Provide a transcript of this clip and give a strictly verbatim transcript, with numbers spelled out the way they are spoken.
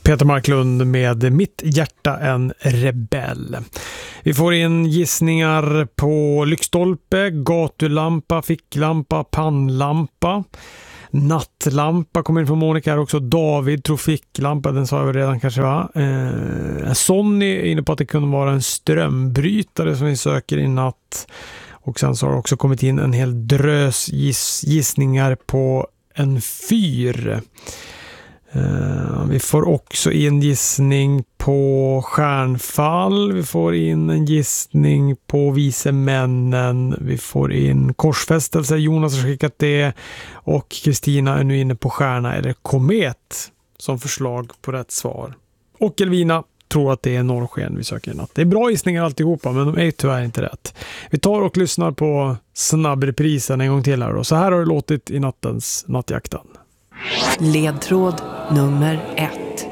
Peter Marklund med Mitt hjärta en rebell. Vi får in gissningar på lyktstolpe, gatulampa, ficklampa, pannlampa. Nattlampa kommer in från Monica här också. David tror ficklampa, den sa jag redan kanske va. Eh, Sonny är inne på att det kunde vara en strömbrytare som vi söker i natt. Och sen så har det också kommit in en hel drös giss, gissningar på en fyr. Uh, vi får också in gissning på stjärnfall. Vi får in en gissning på vise männen. Vi får in korsfästelse. Jonas har skickat det. Och Kristina är nu inne på stjärna eller komet som förslag på rätt svar. Och Elvina tror att det är norrsken vi söker i natt. Det är bra gissningar alltihopa, men de är tyvärr inte rätt. Vi tar och lyssnar på snabbreprisen en gång till här. Och så här har det låtit i nattens nattjakten. Ledtråd nummer ett.